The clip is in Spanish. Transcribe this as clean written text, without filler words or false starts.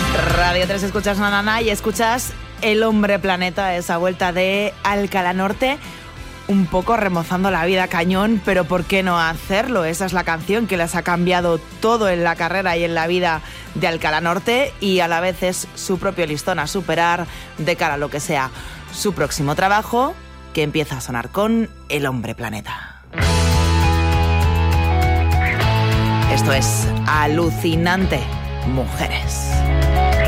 Radio 3 escuchas Nanana y escuchas El Hombre Planeta, esa vuelta de Alcalá Norte, un poco remozando la vida cañón, pero ¿por qué no hacerlo? Esa es la canción que les ha cambiado todo en la carrera y en la vida de Alcalá Norte, y a la vez es su propio listón a superar de cara a lo que sea su próximo trabajo, que empieza a sonar con El Hombre Planeta. Esto es Alucinante, Mujeres.